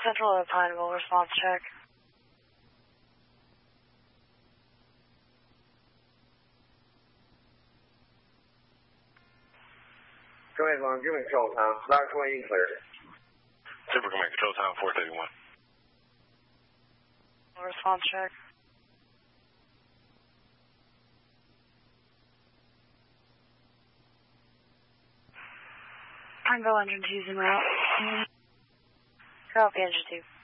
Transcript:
Central of Pineville, response check. Command Long, give me control time. 920 clear. Super Command, control time 431. Response check. Pineville engine 2's en route. Copy engine 2.